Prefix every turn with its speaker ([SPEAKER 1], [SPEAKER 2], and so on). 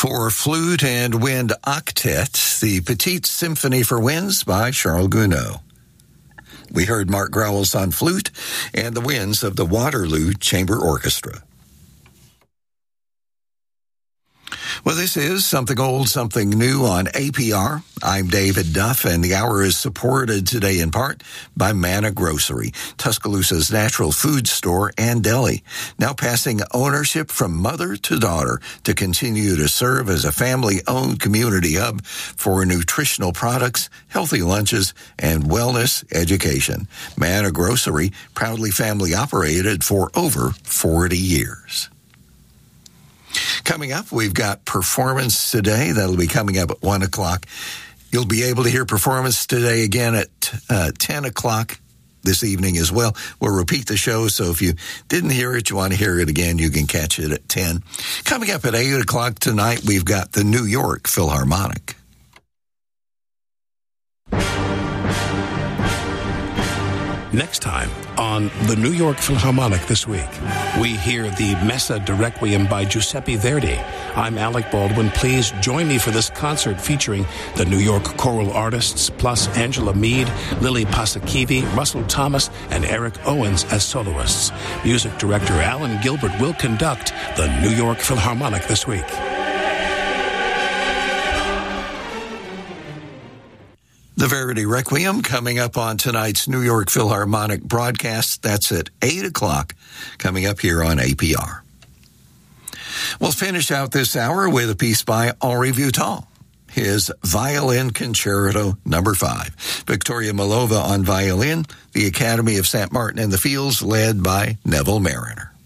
[SPEAKER 1] For flute and wind octet, the Petite Symphony for Winds by Charles Gounod. We heard Mark Growles on flute and the winds of the Waterloo Chamber Orchestra. Well, this is Something Old, Something New on APR. I'm David Duff, and the hour is supported today in part by Manna Grocery, Tuscaloosa's natural food store and deli, now passing ownership from mother to daughter to continue to serve as a family-owned community hub for nutritional products, healthy lunches, and wellness education. Manna Grocery, proudly family-operated for over 40 years. Coming up, we've got Performance Today. That'll be coming up at 1 o'clock. You'll be able to hear Performance Today again at 10 o'clock this evening as well. We'll repeat the show, so if you didn't hear it, you want to hear it again, you can catch it at 10. Coming up at 8 o'clock tonight, we've got the New York Philharmonic.
[SPEAKER 2] Next time on the New York Philharmonic this week, we hear the Messa de Requiem by Giuseppe Verdi. I'm Alec Baldwin. Please join me for this concert featuring the New York choral artists, plus Angela Mead, Lily Pasakivi, Russell Thomas, and Eric Owens as soloists. Music director Alan Gilbert will conduct the New York Philharmonic this week.
[SPEAKER 1] The Verdi Requiem coming up on tonight's New York Philharmonic broadcast. That's at 8 o'clock, coming up here on APR. We'll finish out this hour with a piece by Henri Vuitton, his Violin Concerto No. 5. Victoria Milova on violin, the Academy of St. Martin in the Fields led by Neville Mariner.